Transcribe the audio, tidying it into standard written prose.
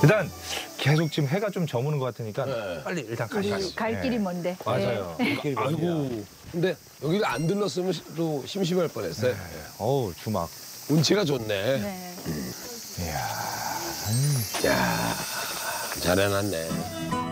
일단 계속 지금 해가 좀 저무는 것 같으니까 네. 빨리 일단 가시죠. 갈 길이 먼데. 맞아요. 갈 길이 먼데요. 아이고. 근데 여기를 안 들렀으면 또 심심할 뻔했어요. 어우 주막. 운치가 좋네. 네. 야, 잘 해놨네.